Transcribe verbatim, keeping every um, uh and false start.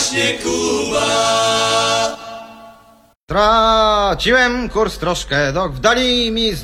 właśnie Kuba. Traciłem kurs troszkę, dok w dali mi z